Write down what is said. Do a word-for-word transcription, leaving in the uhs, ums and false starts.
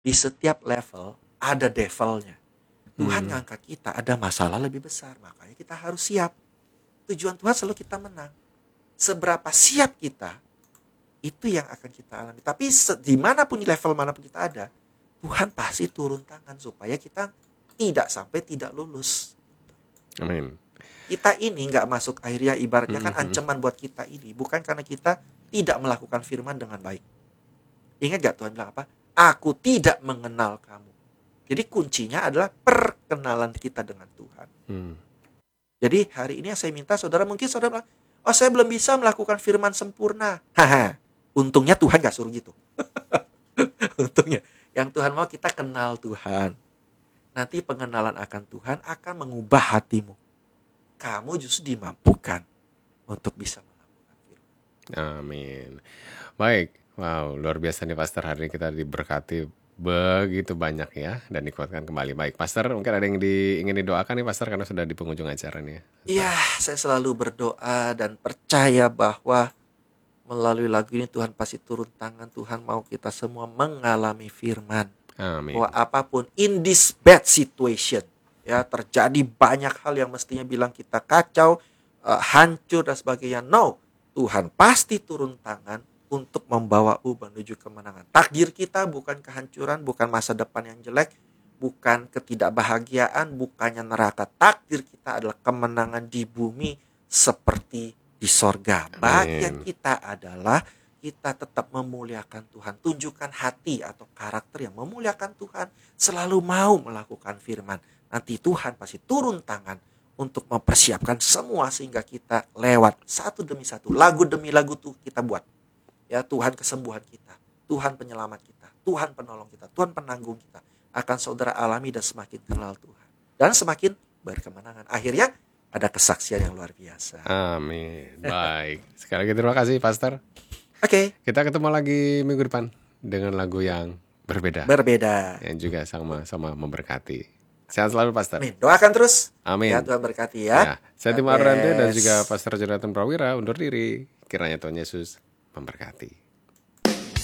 Di setiap level ada devilnya. Tuhan Hmm. ngangkat kita, ada masalah lebih besar. Makanya kita harus siap. Tujuan Tuhan selalu kita menang. Seberapa siap kita, itu yang akan kita alami. Tapi se- dimanapun level manapun kita ada, Tuhan pasti turun tangan supaya kita tidak sampai tidak lulus. Amin. Kita ini nggak masuk akhirnya ibaratnya kan Mhm. ancaman buat kita ini bukan karena kita tidak melakukan firman dengan baik. Ingat gak Tuhan bilang apa? Aku tidak mengenal kamu. Jadi kuncinya adalah perkenalan kita dengan Tuhan. Hmm. Jadi hari ini saya minta saudara, mungkin saudara bilang, oh saya belum bisa melakukan firman sempurna. Haha, untungnya Tuhan gak suruh gitu. Untungnya. Yang Tuhan mau kita kenal Tuhan. Nanti pengenalan akan Tuhan akan mengubah hatimu. Kamu justru dimampukan untuk bisa melakukan firman. Amin. Baik. Wow, luar biasa nih Pastor, hari ini kita diberkati begitu banyak ya dan dikuatkan kembali. Baik, Pastor, mungkin ada yang di, ingin didoakan nih Pastor karena sudah di penghujung acara nih ya. Iya, saya selalu berdoa dan percaya bahwa melalui lagu ini Tuhan pasti turun tangan. Tuhan mau kita semua mengalami firman. Amin. Bahwa apapun in this bad situation, ya terjadi banyak hal yang mestinya bilang kita kacau, uh, hancur dan sebagainya. No, Tuhan pasti turun tangan untuk membawa U menuju kemenangan. Takdir kita bukan kehancuran, bukan masa depan yang jelek, bukan ketidakbahagiaan, bukannya neraka. Takdir kita adalah kemenangan di bumi seperti di sorga. Bagian Amin. kita adalah kita tetap memuliakan Tuhan. Tunjukkan hati atau karakter yang memuliakan Tuhan. Selalu mau melakukan firman. Nanti Tuhan pasti turun tangan untuk mempersiapkan semua sehingga kita lewat satu demi satu. Lagu demi lagu tuh kita buat. Ya, Tuhan kesembuhan kita, Tuhan penyelamat kita, Tuhan penolong kita, Tuhan penanggung kita akan saudara alami dan semakin kenal Tuhan dan semakin berkemenangan. Akhirnya ada kesaksian yang luar biasa. Amin. Baik. Sekali lagi terima kasih Pastor. Oke, Kita ketemu lagi minggu depan dengan lagu yang berbeda berbeda. yang juga sama-sama memberkati. Sehat selalu Pastor. Amin. Doakan terus. Amin. Ya, Tuhan berkati ya. Ya, saya God Timo Arante dan bless. juga Pastor Jonathan Prawira undur diri. Kiranya Tuhan Yesus memberkati.